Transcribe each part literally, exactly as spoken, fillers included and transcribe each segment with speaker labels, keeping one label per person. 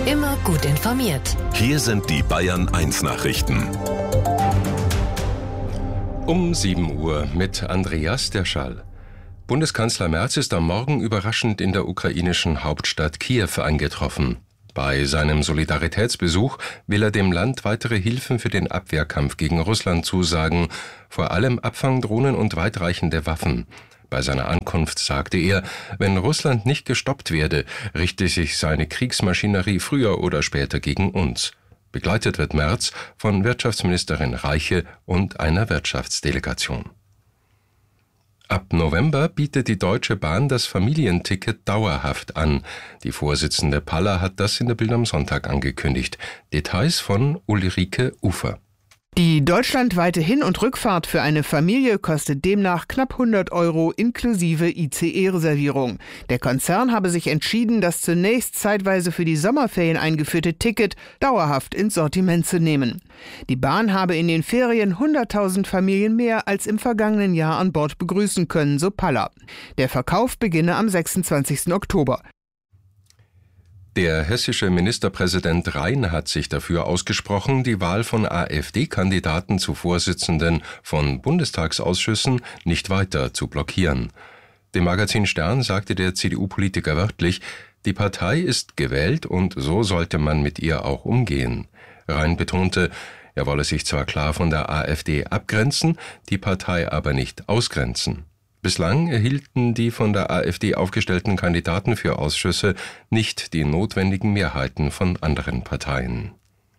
Speaker 1: Immer gut informiert.
Speaker 2: Hier sind die Bayern eins Nachrichten.
Speaker 3: Um sieben Uhr mit Andreas Derschall. Bundeskanzler Merz ist am Morgen überraschend in der ukrainischen Hauptstadt Kiew eingetroffen. Bei seinem Solidaritätsbesuch will er dem Land weitere Hilfen für den Abwehrkampf gegen Russland zusagen, vor allem Abfangdrohnen und weitreichende Waffen. Bei seiner Ankunft sagte er, wenn Russland nicht gestoppt werde, richte sich seine Kriegsmaschinerie früher oder später gegen uns. Begleitet wird Merz von Wirtschaftsministerin Reiche und einer Wirtschaftsdelegation. Ab November bietet die Deutsche Bahn das Familienticket dauerhaft an. Die Vorsitzende Paller hat das in der Bild am Sonntag angekündigt. Details von Ulrike Ufer.
Speaker 4: Die deutschlandweite Hin- und Rückfahrt für eine Familie kostet demnach knapp hundert Euro inklusive I C E-Reservierung. Der Konzern habe sich entschieden, das zunächst zeitweise für die Sommerferien eingeführte Ticket dauerhaft ins Sortiment zu nehmen. Die Bahn habe in den Ferien hunderttausend Familien mehr als im vergangenen Jahr an Bord begrüßen können, so Paller. Der Verkauf beginne am sechsundzwanzigsten Oktober.
Speaker 3: Der hessische Ministerpräsident Rhein hat sich dafür ausgesprochen, die Wahl von AfD-Kandidaten zu Vorsitzenden von Bundestagsausschüssen nicht weiter zu blockieren. Dem Magazin Stern sagte der C D U-Politiker wörtlich, die Partei ist gewählt und so sollte man mit ihr auch umgehen. Rhein betonte, er wolle sich zwar klar von der AfD abgrenzen, die Partei aber nicht ausgrenzen. Bislang erhielten die von der AfD aufgestellten Kandidaten für Ausschüsse nicht die notwendigen Mehrheiten von anderen Parteien.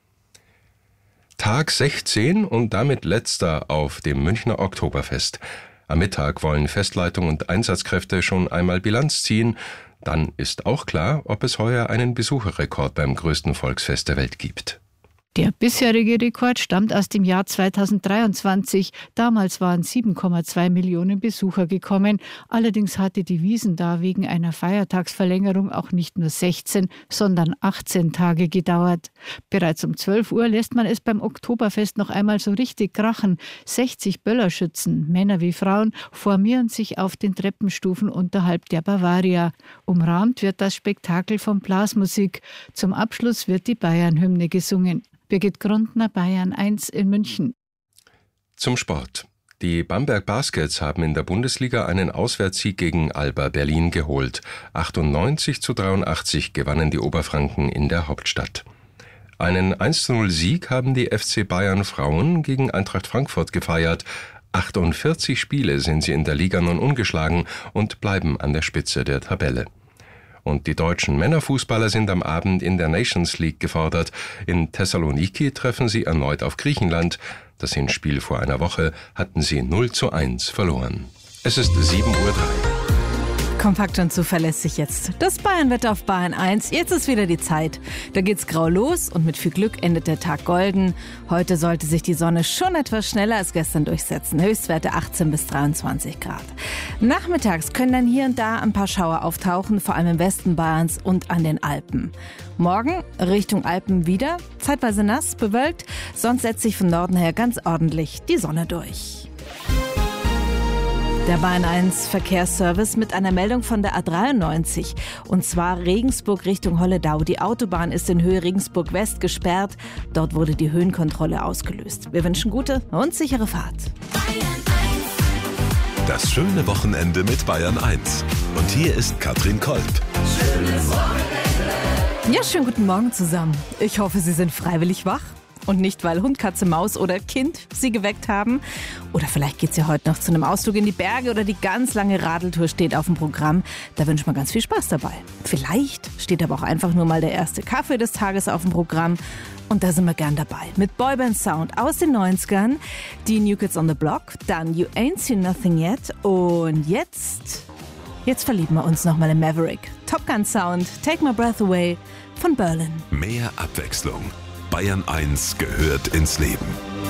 Speaker 3: Tag sechzehn und damit letzter auf dem Münchner Oktoberfest. Am Mittag wollen Festleitung und Einsatzkräfte schon einmal Bilanz ziehen. Dann ist auch klar, ob es heuer einen Besucherrekord beim größten Volksfest der Welt gibt.
Speaker 5: Der bisherige Rekord stammt aus dem Jahr zweitausenddreiundzwanzig. Damals waren sieben Komma zwei Millionen Besucher gekommen. Allerdings hatte die Wiesn da wegen einer Feiertagsverlängerung auch nicht nur sechzehn, sondern achtzehn Tage gedauert. Bereits um zwölf Uhr lässt man es beim Oktoberfest noch einmal so richtig krachen. sechzig Böllerschützen, Männer wie Frauen, formieren sich auf den Treppenstufen unterhalb der Bavaria. Umrahmt wird das Spektakel von Blasmusik. Zum Abschluss wird die Bayern-Hymne gesungen. Birgit Grundner, Bayern eins in München.
Speaker 3: Zum Sport. Die Bamberg Baskets haben in der Bundesliga einen Auswärtssieg gegen Alba Berlin geholt. achtundneunzig zu dreiundachtzig gewannen die Oberfranken in der Hauptstadt. Einen eins zu null Sieg haben die F C Bayern Frauen gegen Eintracht Frankfurt gefeiert. achtundvierzig Spiele sind sie in der Liga nun ungeschlagen und bleiben an der Spitze der Tabelle. Und die deutschen Männerfußballer sind am Abend in der Nations League gefordert. In Thessaloniki treffen sie erneut auf Griechenland. Das Hinspiel vor einer Woche hatten sie null zu eins verloren. Es ist sieben Uhr drei.
Speaker 6: Kompakt und zuverlässig jetzt. Das Bayernwetter auf Bayern eins. Jetzt ist wieder die Zeit. Da geht's grau los und mit viel Glück endet der Tag golden. Heute sollte sich die Sonne schon etwas schneller als gestern durchsetzen. Höchstwerte achtzehn bis dreiundzwanzig Grad. Nachmittags können dann hier und da ein paar Schauer auftauchen, vor allem im Westen Bayerns und an den Alpen. Morgen Richtung Alpen wieder, zeitweise nass, bewölkt. Sonst setzt sich von Norden her ganz ordentlich die Sonne durch. Der Bayern eins Verkehrsservice mit einer Meldung von der A dreiundneunzig. Und zwar Regensburg Richtung Holledau. Die Autobahn ist in Höhe Regensburg West gesperrt. Dort wurde die Höhenkontrolle ausgelöst. Wir wünschen gute und sichere Fahrt.
Speaker 2: Das schöne Wochenende mit Bayern eins. Und hier ist Katrin Kolb.
Speaker 6: Schönes Wochenende. Ja, schönen guten Morgen zusammen. Ich hoffe, Sie sind freiwillig wach. Und nicht, weil Hund, Katze, Maus oder Kind Sie geweckt haben. Oder vielleicht geht's ja heute noch zu einem Ausflug in die Berge oder die ganz lange Radeltour steht auf dem Programm. Da wünscht man ganz viel Spaß dabei. Vielleicht steht aber auch einfach nur mal der erste Kaffee des Tages auf dem Programm. Und da sind wir gern dabei. Mit Boyband Sound aus den neunzigern, die New Kids on the Block, dann You Ain't Seen Nothing Yet und jetzt, jetzt verlieben wir uns nochmal in Maverick. Top Gun Sound, Take My Breath Away von Berlin.
Speaker 2: Mehr Abwechslung. Bayern eins gehört ins Leben.